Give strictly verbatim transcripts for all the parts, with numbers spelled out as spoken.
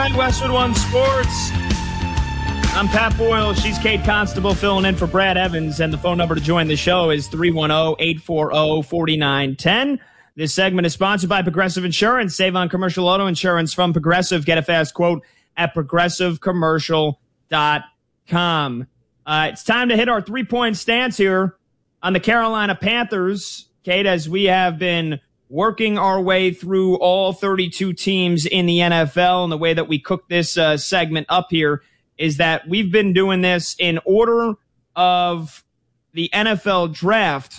nine Westwood One Sports. I'm Pat Boyle. She's Kate Constable filling in for Brad Evans. And the phone number to join the show is three one zero, eight four zero, four nine one zero. This segment is sponsored by Progressive Insurance. Save on commercial auto insurance from Progressive. Get a fast quote at progressive commercial dot com. Uh, it's time to hit our three-point stance here on the Carolina Panthers. Kate, as we have been working our way through all thirty-two teams in the N F L, and the way that we cook this uh, segment up here is that we've been doing this in order of the N F L draft,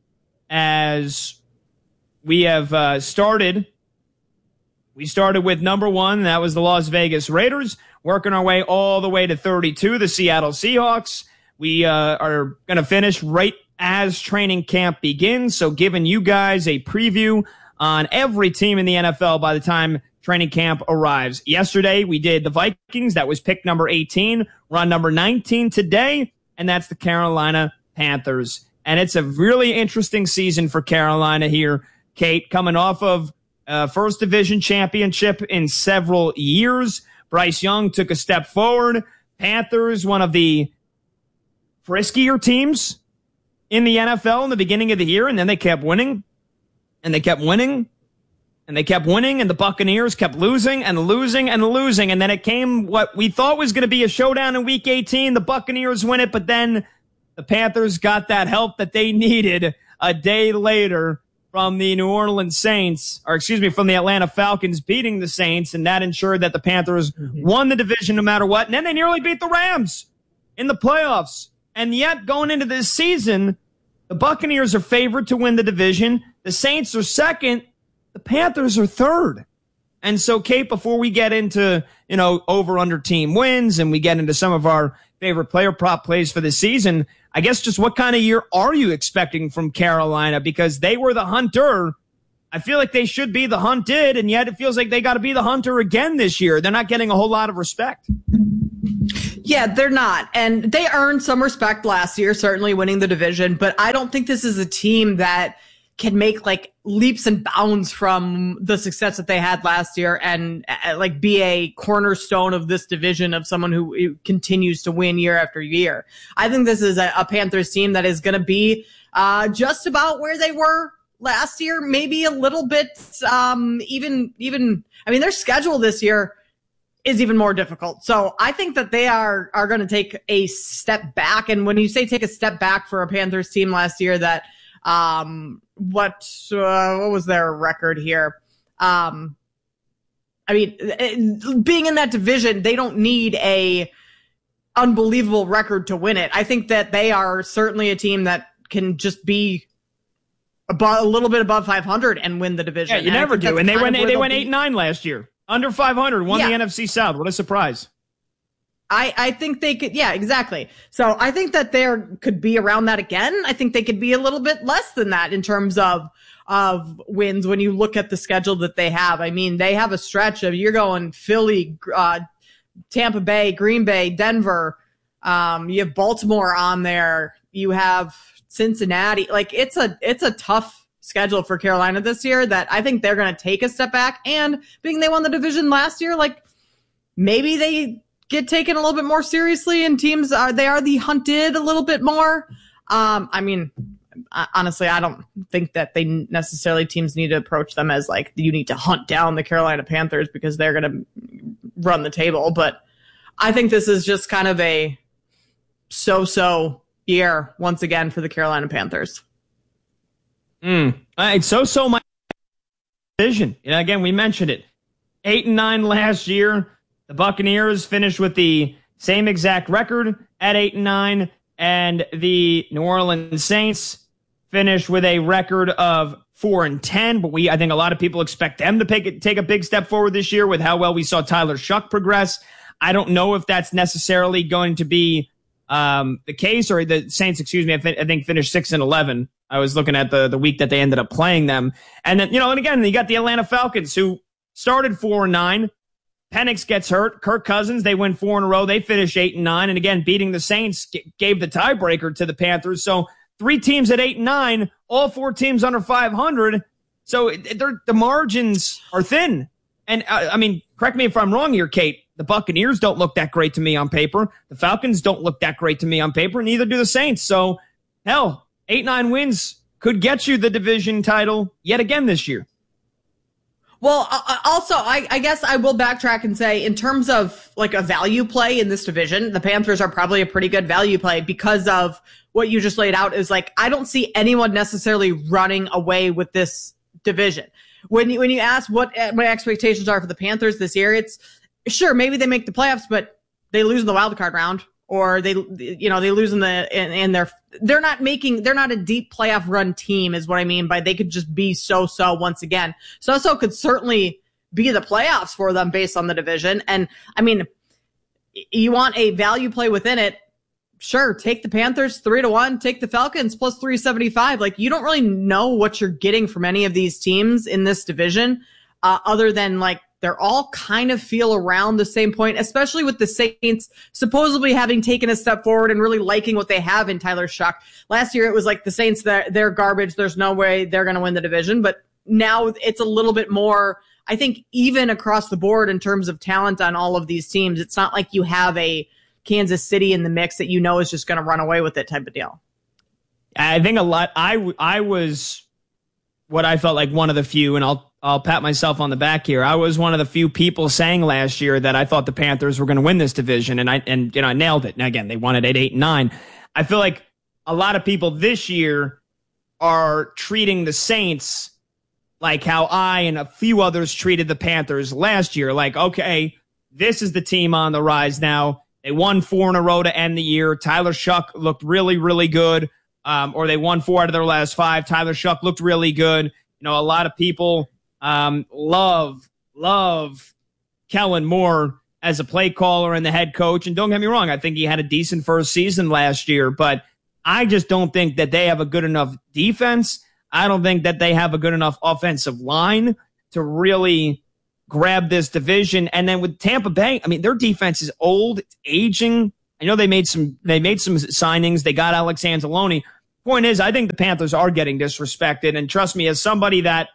as we have uh, started. We started with number one. That was the Las Vegas Raiders, working our way all the way to thirty-two, the Seattle Seahawks. We uh, are going to finish right as training camp begins, so giving you guys a preview on every team in the N F L by the time training camp arrives. Yesterday, we did the Vikings. That was pick number eighteen. We're on number nineteen today, and that's the Carolina Panthers. And it's a really interesting season for Carolina here, Kate, coming off of uh, first division championship in several years. Bryce Young took a step forward. Panthers, one of the friskier teams in the N F L in the beginning of the year, and then they kept winning, and they kept winning, and they kept winning, and the Buccaneers kept losing and losing and losing, and then it came what we thought was going to be a showdown in Week eighteen. The Buccaneers win it, but then the Panthers got that help that they needed a day later from the New Orleans Saints, or excuse me, from the Atlanta Falcons beating the Saints, and that ensured that the Panthers mm-hmm. won the division no matter what, and then they nearly beat the Rams in the playoffs. And yet, going into this season, the Buccaneers are favored to win the division. The Saints are second. The Panthers are third. And so, Kate, before we get into, you know, over-under team wins and we get into some of our favorite player prop plays for the season, I guess just what kind of year are you expecting from Carolina? Because they were the hunter. I feel like they should be the hunted, and yet it feels like they got to be the hunter again this year. They're not getting a whole lot of respect. Yeah, they're not. And they earned some respect last year, certainly winning the division. But I don't think this is a team that can make like leaps and bounds from the success that they had last year and uh, like be a cornerstone of this division of someone who, who continues to win year after year. I think this is a, a Panthers team that is going to be uh, just about where they were last year, maybe a little bit um, even, even, I mean, their schedule this year is even more difficult. So I think that they are, are going to take a step back. And when you say take a step back for a Panthers team last year, that, um, what, uh, what was their record here? Um, I mean, being in that division, they don't need a unbelievable record to win it. I think that they are certainly a team that can just be about a little bit above five hundred and win the division. Yeah, you and never do. And they went, they went be. eight and nine last year. Under five hundred, won yeah. the N F C South. What a surprise. I, I think they could, yeah, exactly. So I think that there could be around that again. I think they could be a little bit less than that in terms of, of wins when you look at the schedule that they have. I mean, they have a stretch of, you're going Philly, uh, Tampa Bay, Green Bay, Denver. Um, you have Baltimore on there. You have Cincinnati. Like it's a, it's a tough schedule for Carolina this year that I think they're going to take a step back. And being they won the division last year, like maybe they get taken a little bit more seriously and teams are, they are the hunted a little bit more. Um, I mean, honestly, I don't think that they necessarily teams need to approach them as like, you need to hunt down the Carolina Panthers because they're going to run the table. But I think this is just kind of a so-so year once again for the Carolina Panthers. Mm. It's so-so my division. And again, we mentioned it. Eight and nine last year. The Buccaneers finished with the same exact record at eight and nine, and the New Orleans Saints finished with a record of four and ten. But we, I think, a lot of people expect them to take take a big step forward this year with how well we saw Tyler Shuck progress. I don't know if that's necessarily going to be um, the case, or the Saints, excuse me, I, th- I think finished six and eleven. I was looking at the the week that they ended up playing them, and then you know, and again, you got the Atlanta Falcons who started four and nine. Penix gets hurt. Kirk Cousins, they win four in a row. They finish eight and nine. And again, beating the Saints g- gave the tiebreaker to the Panthers. So three teams at eight and nine, all four teams under five hundred. So it, the margins are thin And uh, I mean, correct me if I'm wrong here, Kate. The Buccaneers don't look that great to me on paper. The Falcons don't look that great to me on paper. Neither do the Saints. So, hell, eight, nine wins could get you the division title yet again this year. Well, uh, also, I, I guess I will backtrack and say, in terms of like a value play in this division, the Panthers are probably a pretty good value play because of what you just laid out. Is like, I don't see anyone necessarily running away with this division. When you, when you ask what my expectations are for the Panthers this year, it's sure, maybe they make the playoffs, but they lose in the wild card round, or they, you know, they lose in the, in, in their, they're not making, they're not a deep playoff run team is what I mean by they could just be so-so once again. So-so could certainly be the playoffs for them based on the division. And I mean, you want a value play within it. Sure, take the Panthers three to one, take the Falcons plus three seventy-five. Like, you don't really know what you're getting from any of these teams in this division, uh, other than like, they're all kind of feel around the same point, especially with the Saints supposedly having taken a step forward and really liking what they have in Tyler Shuck. Last year, it was like the Saints, they're, they're garbage. There's no way they're going to win the division. But now it's a little bit more, I think, even across the board in terms of talent on all of these teams. It's not like you have a Kansas City in the mix that you know is just going to run away with it type of deal. I think a lot, I, I was what I felt like one of the few, and I'll I'll pat myself on the back here. I was one of the few people saying last year that I thought the Panthers were going to win this division, and I and you know I nailed it. Now again, they won it at eight and nine. I feel like a lot of people this year are treating the Saints like how I and a few others treated the Panthers last year. Like, okay, this is the team on the rise now. They won four in a row to end the year. Tyler Shuck looked really, really good. Um, or they won four out of their last five. Tyler Shuck looked really good. You know, a lot of people Um, love, love Kellen Moore as a play caller and the head coach. And don't get me wrong, I think he had a decent first season last year, but I just don't think that they have a good enough defense. I don't think that they have a good enough offensive line to really grab this division. And then with Tampa Bay, I mean, their defense is old, it's aging. I know they made some, they made some signings. They got Alex Anzalone. Point is, I think the Panthers are getting disrespected. And trust me, as somebody that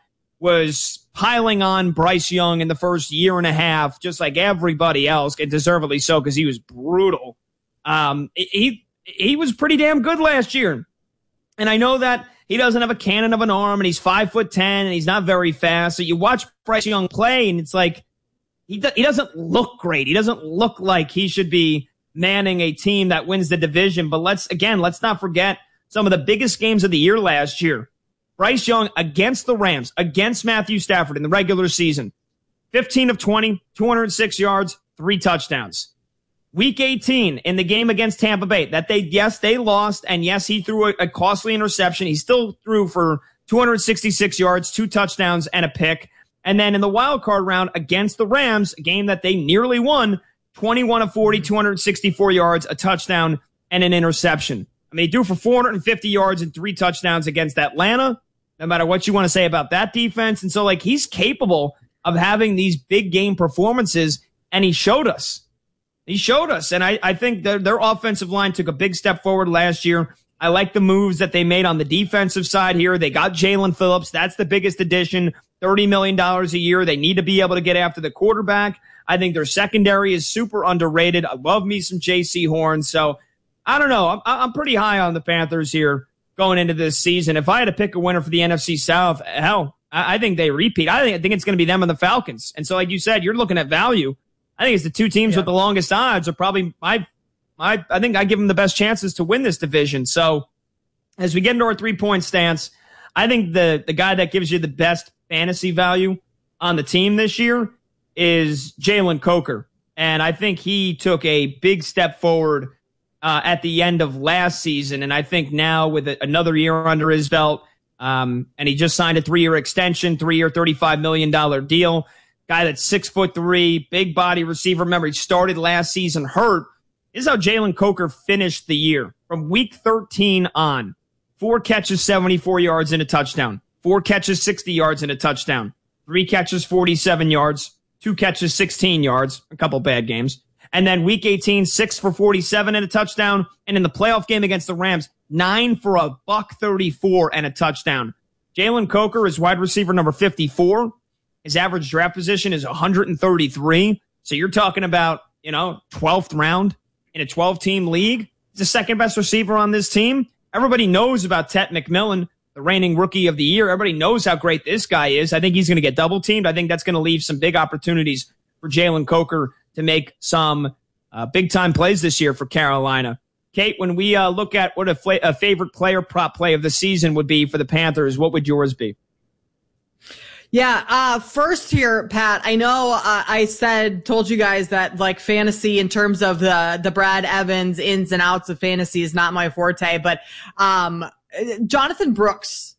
was piling on Bryce Young in the first year and a half, just like everybody else, and deservedly so because he was brutal. Um, he he was pretty damn good last year. And I know that he doesn't have a cannon of an arm, and he's five foot ten, and he's not very fast. So you watch Bryce Young play, and it's like he do, he doesn't look great. He doesn't look like he should be manning a team that wins the division. But let's again, let's not forget some of the biggest games of the year last year. Bryce Young against the Rams, against Matthew Stafford in the regular season, fifteen of twenty, two hundred six yards, three touchdowns. Week eighteen in the game against Tampa Bay, that they, yes, they lost, and yes, he threw a, a costly interception. He still threw for two hundred sixty-six yards, two touchdowns, and a pick. And then in the wild card round against the Rams, a game that they nearly won, twenty-one of forty, two hundred sixty-four yards, a touchdown, and an interception. I mean, he threw for four hundred fifty yards and three touchdowns against Atlanta, no matter what you want to say about that defense. And so, like, he's capable of having these big game performances, and he showed us. He showed us. And I, I think their, their offensive line took a big step forward last year. I like the moves that they made on the defensive side here. They got Jalen Phillips. That's the biggest addition, thirty million dollars a year. They need to be able to get after the quarterback. I think their secondary is super underrated. I love me some J C Horn. So, I don't know. I'm, I'm pretty high on the Panthers here going into this season. If I had to pick a winner for the N F C South, hell, I, I think they repeat. I think, I think it's going to be them and the Falcons. And so, like you said, you're looking at value. I think it's the two teams yeah. with the longest odds are probably my, my, I think I give them the best chances to win this division. So as we get into our three point stance, I think the, the guy that gives you the best fantasy value on the team this year is Jalen Coker. And I think he took a big step forward Uh, at the end of last season. And I think now with a, another year under his belt, um, and he just signed a three-year extension, three-year, thirty-five million dollars deal. Guy that's six foot three, big body receiver. Remember, he started last season hurt. This is how Jalen Coker finished the year. From week thirteen on, four catches, seventy-four yards and a touchdown. Four catches, sixty yards and a touchdown. Three catches, forty-seven yards. Two catches, sixteen yards. A couple bad games. And then week eighteen, six for forty-seven and a touchdown. And in the playoff game against the Rams, nine for a buck thirty-four and a touchdown. Jalen Coker is wide receiver number fifty-four. His average draft position is one hundred thirty-three. So you're talking about, you know, twelfth round in a twelve-team league. He's the second best receiver on this team. Everybody knows about Tet McMillan, the reigning rookie of the year. Everybody knows how great this guy is. I think he's going to get double teamed. I think that's going to leave some big opportunities for Jalen Coker to make some uh, big time plays this year for Carolina. Kate, when we uh, look at what a, fla- a favorite player prop play of the season would be for the Panthers, what would yours be? Yeah, uh, first here, Pat, I know uh, I said, told you guys that like fantasy in terms of the, the Brad Evans ins and outs of fantasy is not my forte, but um, Jonathan Brooks,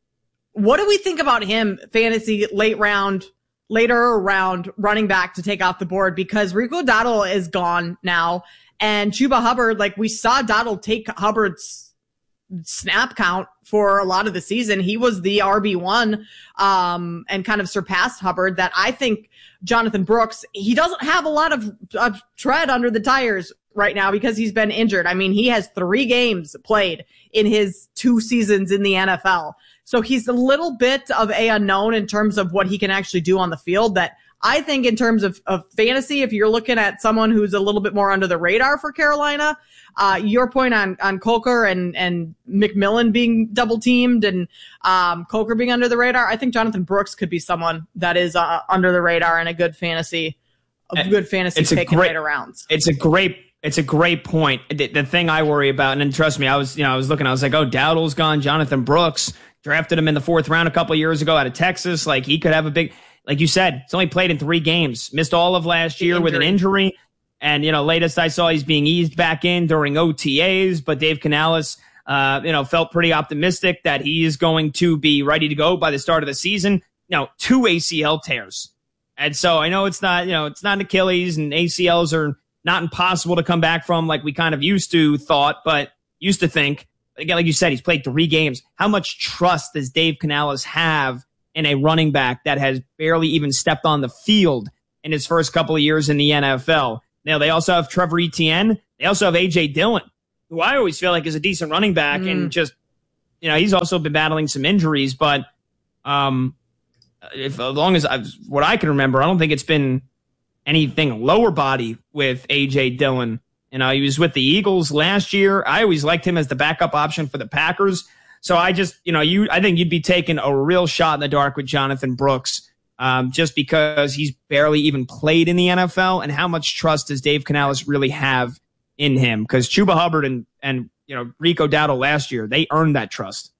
what do we think about him fantasy late round, later round running back to take off the board? Because Rico Dowdle is gone now, and Chuba Hubbard, like we saw Dowdle take Hubbard's snap count for a lot of the season. He was the R B one um, and kind of surpassed Hubbard. That I think Jonathan Brooks, he doesn't have a lot of, of tread under the tires right now because he's been injured. I mean, he has three games played in his two seasons in the N F L. So he's a little bit of a unknown in terms of what he can actually do on the field. That I think in terms of, of fantasy, if you're looking at someone who's a little bit more under the radar for Carolina, uh, your point on, on Coker and, and McMillan being double teamed and, um, Coker being under the radar, I think Jonathan Brooks could be someone that is, uh, under the radar and a good fantasy, a good fantasy it's pick a great, in later rounds. It's a great, it's a great point. The, the thing I worry about, and then trust me, I was, you know, I was looking, I was like, oh, Dowdle's gone. Jonathan Brooks, drafted him in the fourth round a couple of years ago out of Texas. Like he could have a big, like you said, he's only played in three games, missed all of last year with an injury. And, you know, latest I saw he's being eased back in during O T As, but Dave Canales, uh, you know, felt pretty optimistic that he is going to be ready to go by the start of the season. Now, two A C L tears. And so I know it's not, you know, it's not an Achilles, and A C Ls are not impossible to come back from like we kind of used to thought, but used to think. Again, like you said, he's played three games. How much trust does Dave Canales have in a running back that has barely even stepped on the field in his first couple of years in the N F L? Now, they also have Trevor Etienne. They also have A J Dillon, who I always feel like is a decent running back. Mm. And just, you know, he's also been battling some injuries. But um, if as long as I've, what I can remember, I don't think it's been anything lower body with A J Dillon. You know, he was with the Eagles last year. I always liked him as the backup option for the Packers. So I just, you know, you, I think you'd be taking a real shot in the dark with Jonathan Brooks, um, just because he's barely even played in the N F L. And how much trust does Dave Canales really have in him? Because Chuba Hubbard and, and, you know, Rico Dowdle last year, they earned that trust.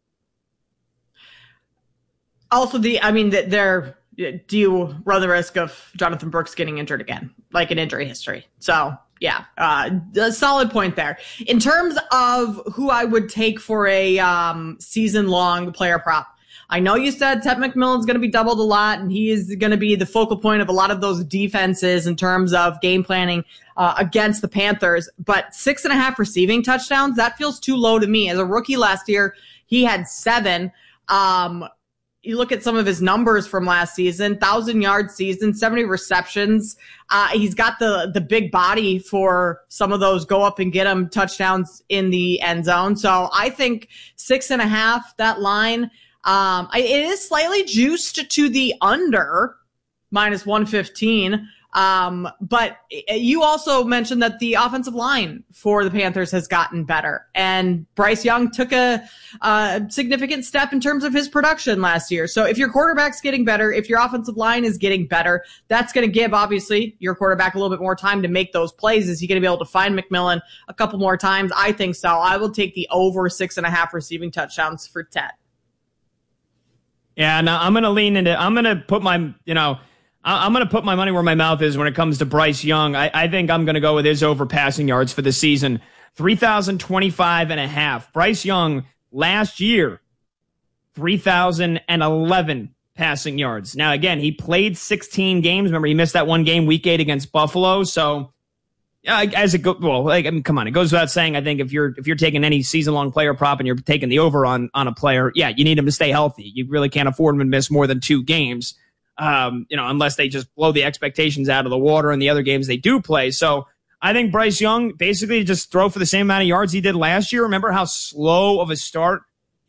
Also, the, I mean, they're, do you run the risk of Jonathan Brooks getting injured again, like an injury history? So, yeah, uh, a solid point there. In terms of who I would take for a um, season-long player prop, I know you said Tet McMillan's going to be doubled a lot, and he is going to be the focal point of a lot of those defenses in terms of game planning uh, against the Panthers. But six and a half receiving touchdowns, that feels too low to me. As a rookie last year, he had seven. Um, You look at some of his numbers from last season, thousand yard season, seventy receptions. Uh, he's got the, the big body for some of those go up and get him touchdowns in the end zone. So I think six and a half, that line, um, I, it is slightly juiced to the under minus one fifteen. Um, but you also mentioned that the offensive line for the Panthers has gotten better, and Bryce Young took a, a significant step in terms of his production last year. So if your quarterback's getting better, if your offensive line is getting better, that's going to give obviously your quarterback a little bit more time to make those plays. Is he going to be able to find McMillan a couple more times? I think so. I will take the over six and a half receiving touchdowns for Tet. Yeah, no, I'm going to lean into, I'm going to put my, you know, I'm going to put my money where my mouth is when it comes to Bryce Young. I, I think I'm going to go with his over passing yards for the season. three thousand twenty-five and a half. Bryce Young last year, three thousand eleven passing yards. Now, again, he played sixteen games. Remember, he missed that one game week eight against Buffalo. So, yeah, as it go, well, like, I mean, come on, it goes without saying. I think if you're if you're taking any season long player prop and you're taking the over on on a player, yeah, you need him to stay healthy. You really can't afford him to miss more than two games. Um, you know, unless they just blow the expectations out of the water in the other games they do play. So I think Bryce Young basically just throw for the same amount of yards he did last year. Remember how slow of a start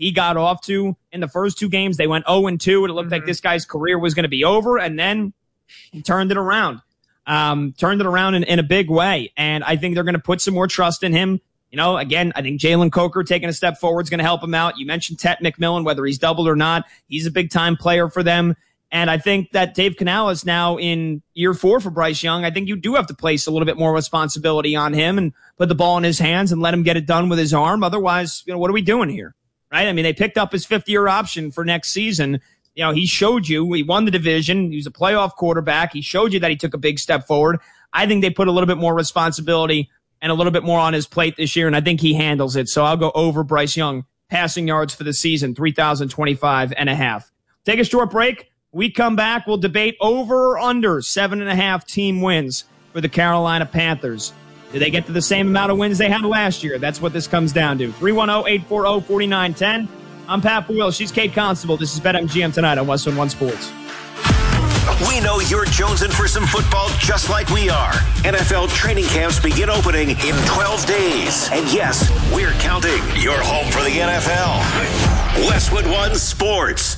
he got off to in the first two games. They went oh and two. It looked mm-hmm. like this guy's career was going to be over, and then he turned it around. Um, turned it around in, in a big way. And I think they're going to put some more trust in him. You know, again, I think Jalen Coker taking a step forward is going to help him out. You mentioned Tet McMillan, whether he's doubled or not. He's a big-time player for them. And I think that Dave Canales now in year four for Bryce Young, I think you do have to place a little bit more responsibility on him and put the ball in his hands and let him get it done with his arm. Otherwise, you know, what are we doing here? Right? I mean, they picked up his fifth-year option for next season. You know, he showed you, he won the division. He was a playoff quarterback. He showed you that he took a big step forward. I think they put a little bit more responsibility and a little bit more on his plate this year, and I think he handles it. So I'll go over Bryce Young passing yards for the season, three thousand twenty-five and a half. Take a short break. We come back. We'll debate over or under seven and a half team wins for the Carolina Panthers. Do they get to the same amount of wins they had last year? That's what this comes down to. three one zero, eight four zero, four nine one zero. I'm Pat Boyle. She's Kate Constable. This is BetMGM tonight on Western One Sports. We know you're jonesing for some football just like we are. N F L training camps begin opening in twelve days. And yes, we're counting. You're home for the N F L. Westwood One Sports.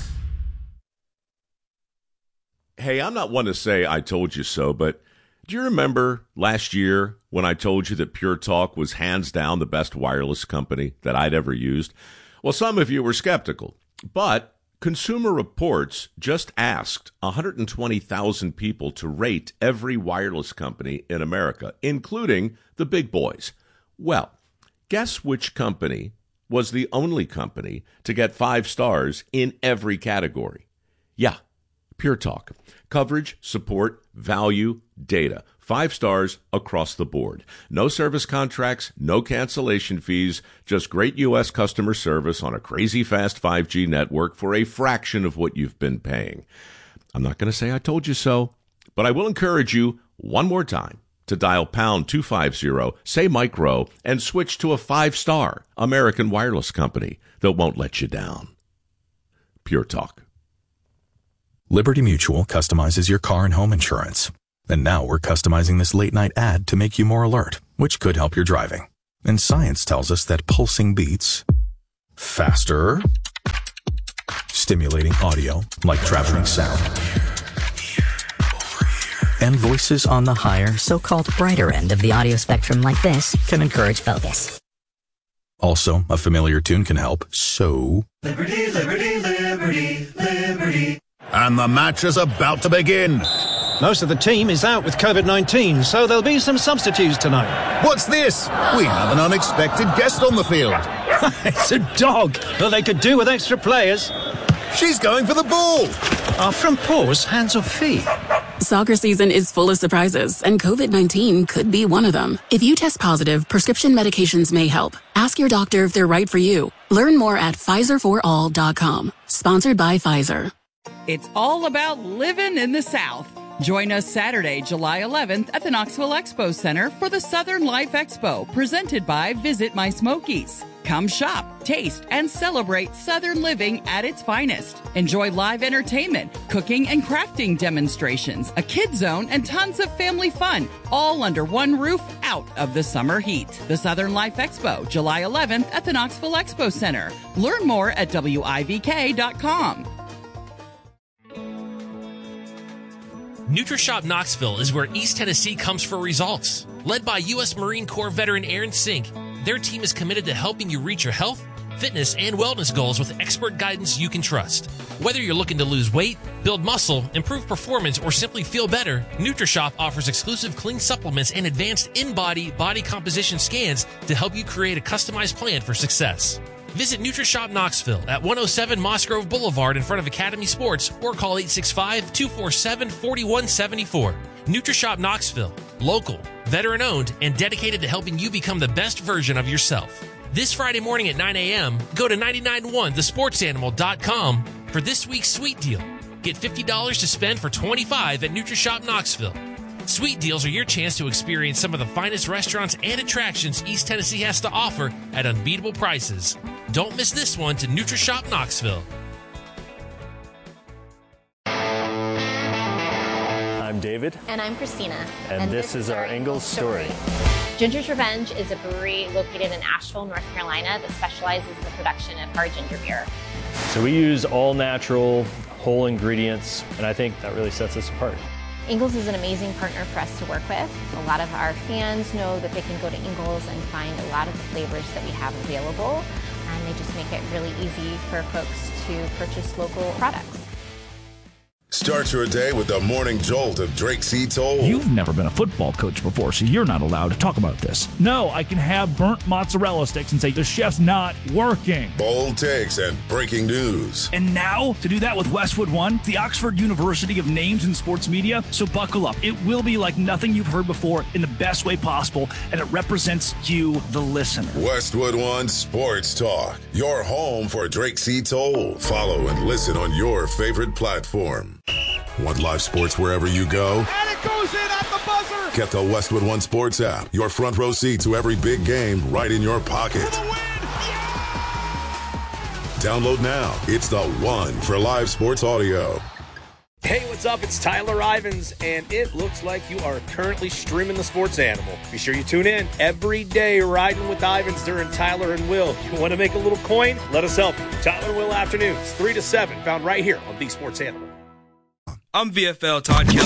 Hey, I'm not one to say I told you so, but do you remember last year when I told you that Pure Talk was hands down the best wireless company that I'd ever used? Well, some of you were skeptical, but Consumer Reports just asked one hundred twenty thousand people to rate every wireless company in America, including the big boys. Well, guess which company was the only company to get five stars in every category? Yeah, Pure Talk. Coverage, support, value, data. Five stars across the board. No service contracts, no cancellation fees, just great U S customer service on a crazy fast five G network for a fraction of what you've been paying. I'm not going to say I told you so, but I will encourage you one more time to dial pound two fifty, say micro, and switch to a five-star American wireless company that won't let you down. Pure Talk. Liberty Mutual customizes your car and home insurance. And now we're customizing this late-night ad to make you more alert, which could help your driving. And science tells us that pulsing beats faster, stimulating audio like traveling sound, and voices on the higher, so-called brighter end of the audio spectrum like this can encourage focus. Also, a familiar tune can help, so... Liberty, liberty, liberty, liberty. And the match is about to begin. Most of the team is out with covid nineteen, so there'll be some substitutes tonight. What's this? We have an unexpected guest on the field. It's a dog. Well, they could do with extra players. She's going for the ball. Are front paws hands or feet? Soccer season is full of surprises, and covid nineteen could be one of them. If you test positive, prescription medications may help. Ask your doctor if they're right for you. Learn more at Pfizer for all dot com. Sponsored by Pfizer. It's all about living in the South. Join us Saturday, July eleventh at the Knoxville Expo Center for the Southern Life Expo, presented by Visit My Smokies. Come shop, taste, and celebrate Southern living at its finest. Enjoy live entertainment, cooking and crafting demonstrations, a kid zone, and tons of family fun, all under one roof out of the summer heat. The Southern Life Expo, July eleventh at the Knoxville Expo Center. Learn more at W I V K dot com. NutriShop Knoxville is where East Tennessee comes for results. Led by U S Marine Corps veteran Aaron Sink, their team is committed to helping you reach your health, fitness, and wellness goals with expert guidance you can trust. Whether you're looking to lose weight, build muscle, improve performance, or simply feel better, NutriShop offers exclusive clean supplements and advanced in-body body composition scans to help you create a customized plan for success. Visit NutriShop Knoxville at one oh seven Moss Grove Boulevard in front of Academy Sports or call eight six five, two four seven, four one seven four. NutriShop Knoxville, local, veteran-owned, and dedicated to helping you become the best version of yourself. This Friday morning at nine a.m., go to nine nine one the sports animal dot com for this week's sweet deal. Get fifty dollars to spend for twenty-five dollars at NutriShop Knoxville. Sweet deals are your chance to experience some of the finest restaurants and attractions East Tennessee has to offer at unbeatable prices. Don't miss this one to NutriShop Knoxville. I'm David. And I'm Christina. And, and this, this is our Ingles story. story. Ginger's Revenge is a brewery located in Asheville, North Carolina that specializes in the production of hard ginger beer. So we use all natural, whole ingredients, and I think that really sets us apart. Ingles is an amazing partner for us to work with. A lot of our fans know that they can go to Ingles and find a lot of the flavors that we have available, and they just make it really easy for folks to purchase local products. Start your day with the morning jolt of Drake C. Toll. You've never been a football coach before, so you're not allowed to talk about this. No, I can have burnt mozzarella sticks and say the chef's not working. Bold takes and breaking news. And now, to do that with Westwood One, the Oxford University of names in sports media. So buckle up. It will be like nothing you've heard before in the best way possible, and it represents you, the listener. Westwood One Sports Talk, your home for Drake C. Toll. Follow and listen on your favorite platform. Want live sports wherever you go? And it goes in at the buzzer! Get the Westwood One Sports app. Your front row seat to every big game right in your pocket. For the win! Yeah! Download now. It's the one for live sports audio. Hey, what's up? It's Tyler Ivins, and it looks like you are currently streaming the Sports Animal. Be sure you tune in every day, riding with Ivins during Tyler and Will. You want to make a little coin? Let us help you. Tyler and Will afternoons, three to seven, found right here on the Sports Animal. I'm V F L Todd Kelly.